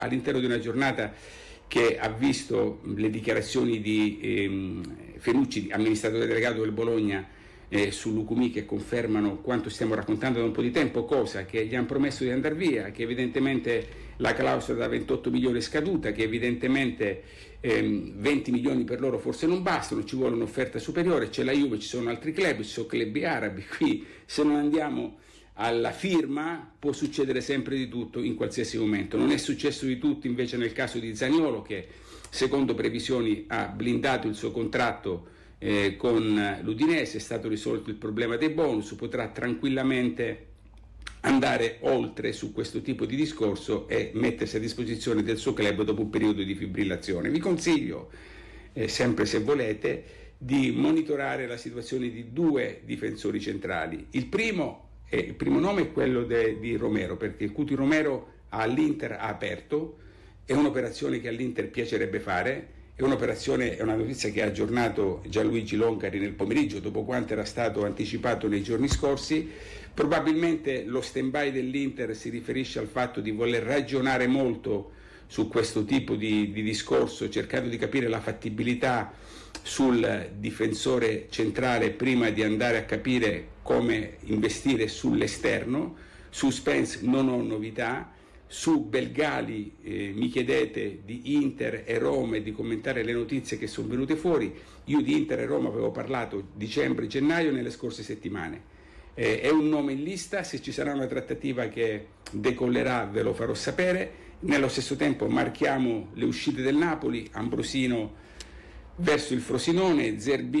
all'interno di una giornata che ha visto le dichiarazioni di Fenucci, amministratore delegato del Bologna, su Lucumí, che confermano quanto stiamo raccontando da un po' di tempo, cosa che gli hanno promesso di andare via, che evidentemente la clausola da 28 milioni è scaduta, che evidentemente 20 milioni per loro forse non bastano, ci vuole un'offerta superiore, c'è la Juve, ci sono altri club, ci sono club arabi, qui se non andiamo alla firma può succedere sempre di tutto in qualsiasi momento. Non è successo di tutto invece nel caso di Zaniolo, che secondo previsioni ha blindato il suo contratto con l'Udinese, è stato risolto il problema dei bonus, potrà tranquillamente andare oltre su questo tipo di discorso e mettersi a disposizione del suo club dopo un periodo di fibrillazione. Vi consiglio, sempre se volete, di monitorare la situazione di due difensori centrali. Il primo nome è quello di Romero, perché il Cuti Romero all'Inter ha aperto, è un'operazione che all'Inter piacerebbe fare, è una notizia che ha aggiornato Gianluigi Loncari nel pomeriggio, dopo quanto era stato anticipato nei giorni scorsi. Probabilmente lo stand-by dell'Inter si riferisce al fatto di voler ragionare molto su questo tipo di discorso, cercando di capire la fattibilità sul difensore centrale prima di andare a capire come investire sull'esterno. Su Spence non ho novità. Su Belgali mi chiedete di Inter e Roma e di commentare le notizie che sono venute fuori. Io di Inter e Roma avevo parlato dicembre-gennaio nelle scorse settimane. È un nome in lista, se ci sarà una trattativa che decollerà ve lo farò sapere. Nello stesso tempo marchiamo le uscite del Napoli, Ambrosino verso il Frosinone,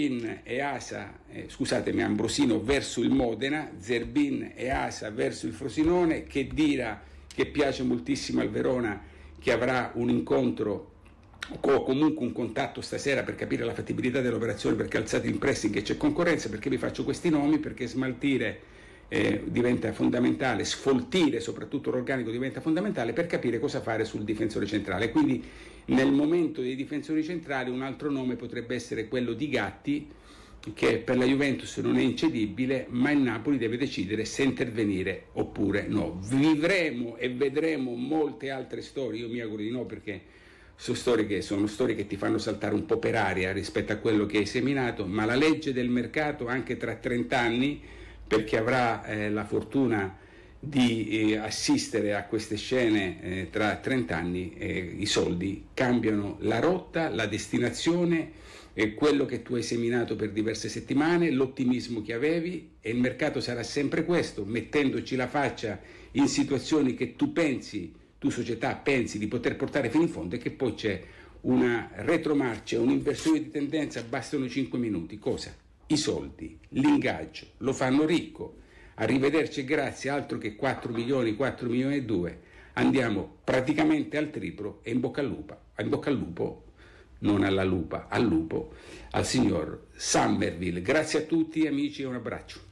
Ambrosino verso il Modena, Zerbin e Asa verso il Frosinone, Khedira che piace moltissimo al Verona, che avrà un incontro o comunque un contatto stasera per capire la fattibilità dell'operazione, perché alzate il pressing e c'è concorrenza. Perché vi faccio questi nomi? Perché smaltire diventa fondamentale, sfoltire soprattutto l'organico diventa fondamentale per capire cosa fare sul difensore centrale. Quindi nel momento dei difensori centrali un altro nome potrebbe essere quello di Gatti, che per la Juventus non è incedibile, ma il Napoli deve decidere se intervenire oppure no. Vivremo e vedremo molte altre storie, io mi auguro di no, perché sono storie che ti fanno saltare un po' per aria rispetto a quello che hai seminato, ma la legge del mercato anche tra 30 anni, per chi avrà la fortuna di assistere a queste scene tra 30 anni, i soldi cambiano la rotta, la destinazione, quello che tu hai seminato per diverse settimane, l'ottimismo che avevi, e il mercato sarà sempre questo, mettendoci la faccia in situazioni che tu società pensi di poter portare fino in fondo, e che poi c'è una retromarcia, un'inversione di tendenza, bastano 5 minuti. Cosa? I soldi, l'ingaggio, lo fanno ricco. Arrivederci, grazie, altro che 4 milioni e 2, andiamo praticamente al triplo, e in bocca al lupo, non alla lupa, al lupo, al signor Summerville. Grazie a tutti amici e un abbraccio.